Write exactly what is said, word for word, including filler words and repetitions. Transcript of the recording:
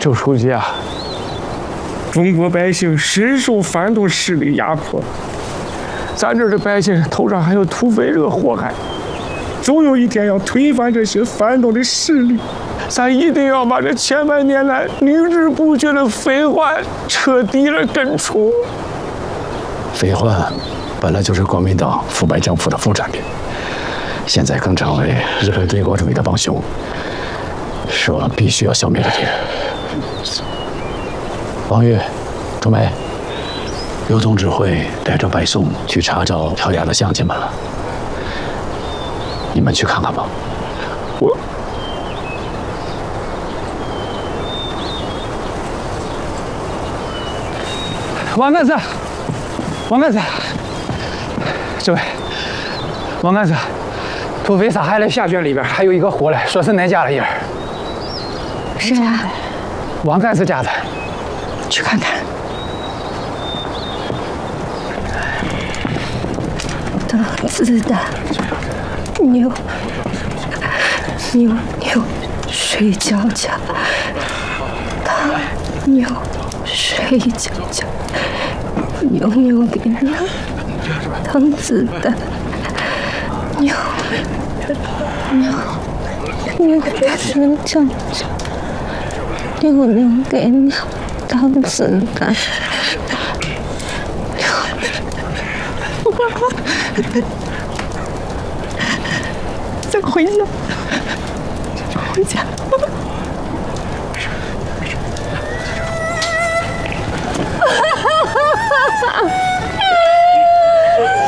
周书记啊，中国百姓深受反动势力压迫，咱这儿的百姓头上还有土匪这个祸害，总有一天要推翻这些反动的势力。咱一定要把这千百年来屡治不绝的匪患彻底的根除。 匪患本来就是国民党腐败政府的副产品，现在更成为日本帝国主义的帮凶，是我们必须要消灭的敌人。王玉、朱梅，刘总指挥带着白宋去查找跳崖的乡亲们了，你们去看看吧。 我。王干事，王干事，这位，王干事，土匪杀害的下卷里边还有一个活的，说是恁家的人。 是啊， 王干事家的， 去看看。当子的牛，牛牛睡觉觉，当牛睡觉觉。牛牛给娘当子弹，牛牛牛给睡觉觉，牛牛给娘当子弹。 再回家，回家。